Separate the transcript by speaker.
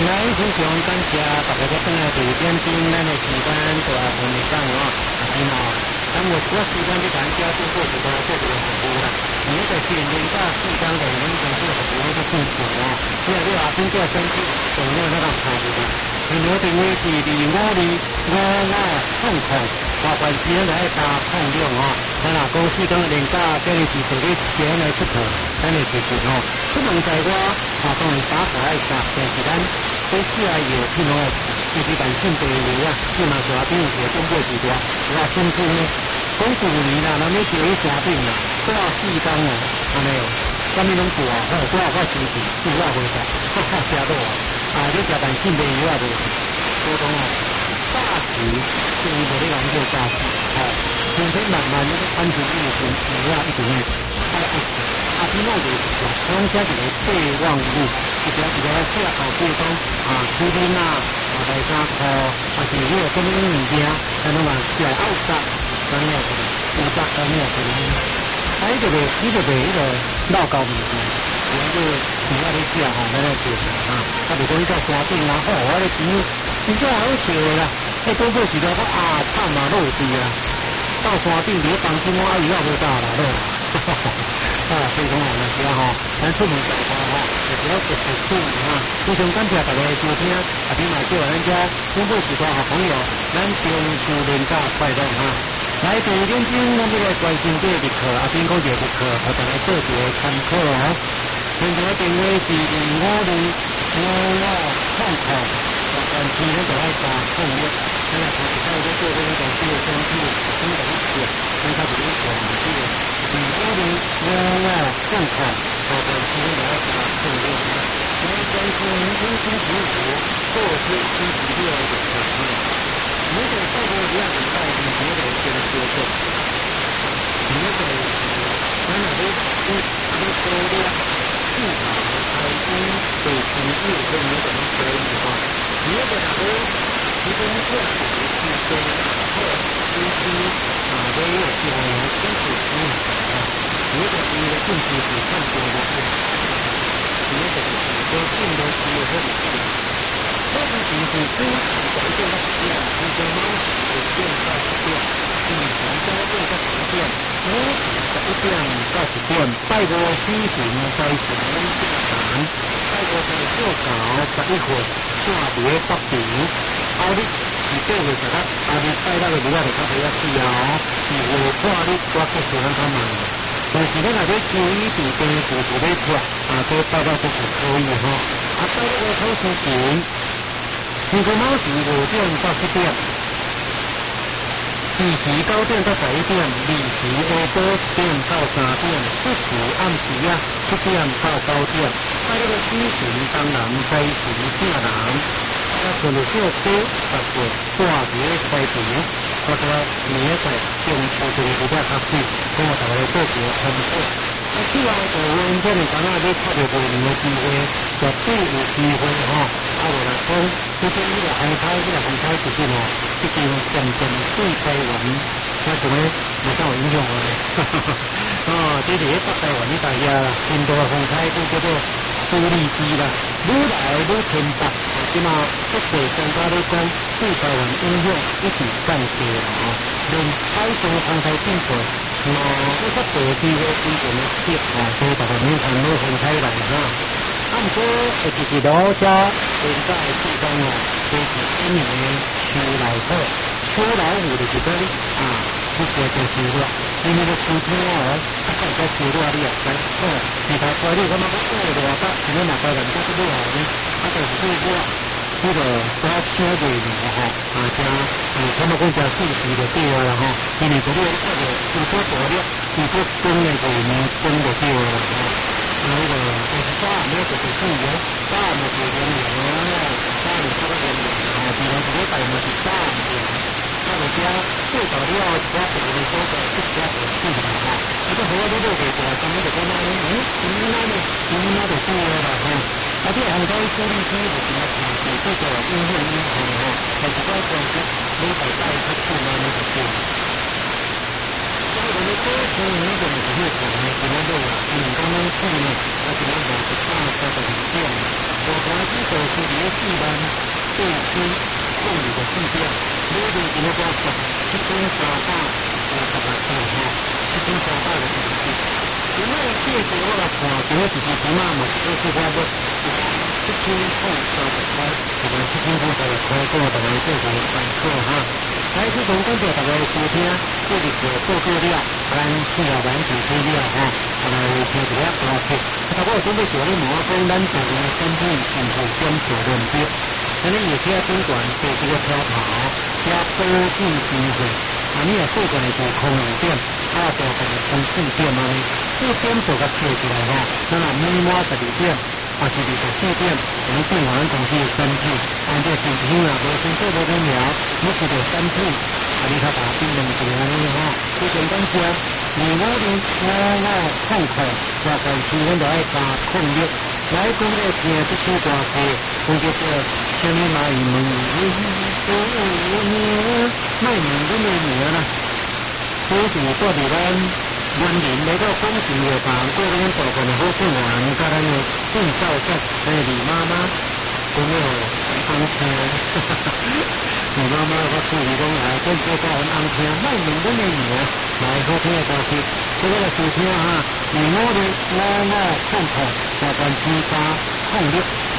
Speaker 1: 来，非常感谢大家在等来第二点钟，咱的时间就要分享哦。希望咱有一个时间去参加中国时代做这个服务啦。你在前年到4天内，咱从这个服务去进行哦。只要你阿边叫升级，就有那个考虑啦。你留定位是255500，麻烦时间来打06哦。咱若公司讲连假，今日是坐你前来出课，咱会解决哦。出门在外，当然打卡爱打，但是咱对自然有品哦，就是感性地理啊，起码是阿边有中国时代，我甚至呢，讲旧年啦，咱要叫伊生病啦，过4天哦，安尼哦，啥物拢过啊，过到生气，过到回家，食到啊，你食感性地理啊无？所以讲哦，假期建议无你讲叫假期，千千万万那个安全物品，你啊一定要爱爱惜。啊，边个就是讲，讲写一个备忘录，一条写后背讲手巾啊，内衫裤，还是你有什么物件，咱拢话写奥扎，咱要个奥扎，咱要个。啊，你就袂迄个闹交物件，然后你啊你写吼，咱来做啊。啊，如果你到山顶啊，我咧钱，真正好笑的啦。多过时代我惨啊，落地啊。到山顶你房间我阿姨也无大啦，所以讲那时吼，咱出门在外吼，就是要特别注意哈。非常感谢大家的收听，下边嘛叫咱家中国时代好朋友，咱中秋连假快乐哈。来第二点钟，咱要来关心这个日课，阿边讲这个日课，互大家做一个参考哦。现在电话是255500，但是咱就爱打01。咱来看一下这做这个东西的身体，真的一点，咱它就是一种这个255500，但是咱就爱打01。咱关心明天星期五，后天星期六的事情。如果到过这样礼拜，你觉得先说过？你觉得咱哪里多的市场开心对经济跟你怎么可以哈？你觉得哪里其中政府是跟或公司都有机会跟政府啊？你觉得你的政府是看多的是？你觉得都更多机会和你是？这个情绪都改变了不一样，从猫10点到10点，从9点到10点，午时11点到10点，拜五举行在成温社坛，拜五在做搞11分，线伫咧北平，后日是8月11，后日拜六的日仔就较袂死啊哦，是下半日我结束咱较慢，但是咱若要注意伫地步就要脱，这拜六就是可以哈，拜六的好心情。天空猫时5点到7点，子时9点到11点，日时下晡1点到3点，戌时暗时7点到9点。拜六的举行东南斋时正南，顺着小区10月挂伫咧开平，我觉明仔载中秋节比较较水，跟我大家做一个参考。希望各位这里刚刚要拍到过年的机会，绝对有机会哈。我来讲，这种你来红彩就是哦，已经渐渐对台湾，那什么没啥有影响了嘞。这里北台湾的大家新多的红彩都叫做苏力基啦，愈来愈偏北，即嘛各地专家咧讲，对台湾影响一直降低啦哦。连海上红彩进步，这个地区的之前的跌所以大家没看到红彩来哈。毋过，就是老家现在的地方哦，就是今年的秋老虎，秋老虎就是讲这些就是了，因为个秋天哦，大家收落你也知，其他出来你感觉讲热大，今天嘛台湾家都热呢，就是热，这个我秋未了吼，他们讲真四季就对了吼，今年这个有多大了，有多公的五年公就对了吼。那个就是大没有就是自由，大没是人员大没这个人员比如说大没是大的，那人家最早的要其他别的说的是其他的事情哈，这个和我都做给我，咱们就跟他们你们那的多了哈，这红高收利息就是那是这个应用银行哈，还是在关系每百大一个数那个数。我们多从那个是越长呢，怎么做啊？刚刚去呢，那怎么讲是大的很变，我从基础上是连续班对区共有的4点，每日今个报数7316因为这个我来看，今个一支天啊嘛是都是我要7030块，大概7030块，跟我大概做一个参考哈。来，自从感谢大家收听，这就是报告了，咱听了完全资料哈，来听一下多谢。我准备小你问我讲，咱做的产品是否检测认证？咱们也可以监管做这个调查，加保证机会。你也做过来做空5点，做过来空4点嘛呢？4点做个测起来哈，那每满12点，或是24点，我们电玩公司的产品，按照产品啊，无先做无免聊，你是个产品，你较大变2个呢哈，非常感谢。2050大概是阮就爱加控力，来讲咧听这首歌曲，我叫做什么卖问卖问阮的名啦，这是带伫咱原人来到广州的房，过咱大部分的好朋友，甲咱的郑少帅，李妈妈，有没有安听？李妈妈，我注意讲来，跟这个人安听，卖问阮的名，来好听的歌曲，这个来收听哈，050550大概7加控力。